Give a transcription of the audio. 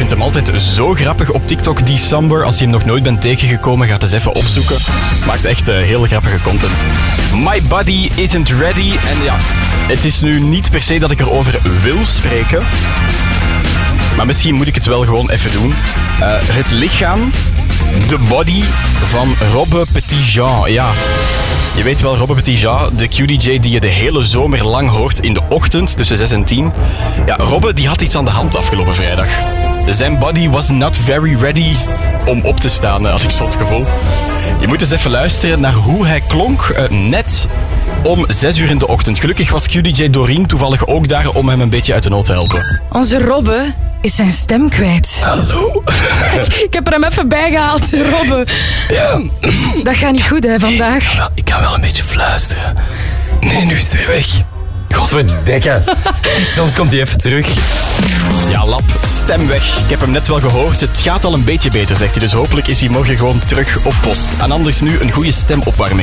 vind hem altijd zo grappig op TikTok, die Somber. Als je hem nog nooit bent tegengekomen, ga het eens even opzoeken. Maakt echt heel grappige content. My Body Isn't Ready. En ja, het is nu niet per se dat ik erover wil spreken. Maar misschien moet ik het wel gewoon even doen. Het lichaam, de body van Robbe Petitjean. Ja, je weet wel, Robbe Petitjean, de QDJ die je de hele zomer lang hoort in de ochtend tussen 6 en 10. Ja, Robbe die had iets aan de hand afgelopen vrijdag. Zijn body was not very ready om op te staan, had ik zo het gevoel. Je moet eens even luisteren naar hoe hij klonk net om 6 uur in de ochtend. Gelukkig was QDJ Doreen toevallig ook daar om hem een beetje uit de nood te helpen. Onze Robbe is zijn stem kwijt. Hallo? Ik heb er hem even bijgehaald, Robbe. Ja. Dat gaat niet goed, hè, vandaag. Wel, ik kan wel een beetje fluisteren. Nee, nu is het weer weg. Godverdikke. Soms komt hij even terug. Ja, Lap, stem weg. Ik heb hem net wel gehoord. Het gaat al een beetje beter, zegt hij. Dus hopelijk is hij morgen gewoon terug op post. En anders nu een goede stemopwarming.